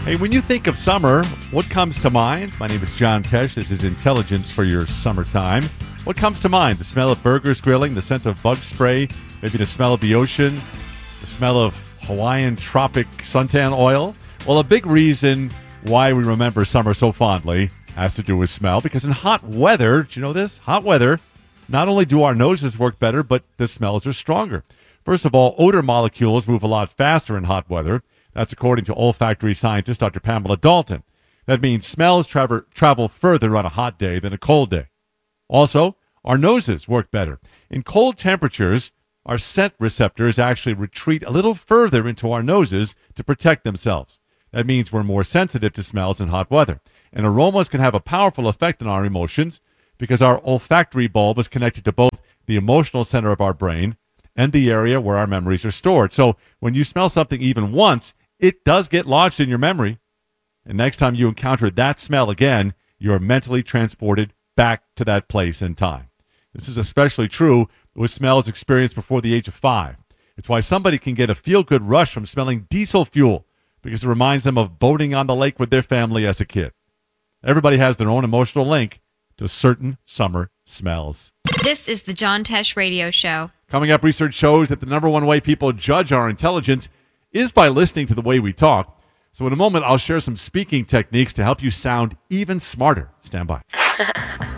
Hey, when you think of summer, what comes to mind? My name is John Tesh. This is Intelligence for your summertime. What comes to mind? The smell of burgers grilling, the scent of bug spray, maybe the smell of the ocean, the smell of Hawaiian tropic suntan oil? Well, a big reason why we remember summer so fondly has to do with smell, because in hot weather, did you know this? Hot weather, not only do our noses work better, but the smells are stronger. First of all, odor molecules move a lot faster in hot weather. That's according to olfactory scientist Dr. Pamela Dalton. That means smells travel further on a hot day than a cold day. Also, our noses work better. In cold temperatures, our scent receptors actually retreat a little further into our noses to protect themselves. That means we're more sensitive to smells in hot weather. And aromas can have a powerful effect on our emotions because our olfactory bulb is connected to both the emotional center of our brain and the area where our memories are stored. So when you smell something even once, it does get lodged in your memory. And next time you encounter that smell again, you're mentally transported back to that place and time. This is especially true with smells experienced before the age of 5. It's why somebody can get a feel-good rush from smelling diesel fuel because it reminds them of boating on the lake with their family as a kid. Everybody has their own emotional link to certain summer smells. This is the John Tesh Radio Show. Coming up, research shows that the number one way people judge our intelligence is by listening to the way we talk. So in a moment, I'll share some speaking techniques to help you sound even smarter. Stand by.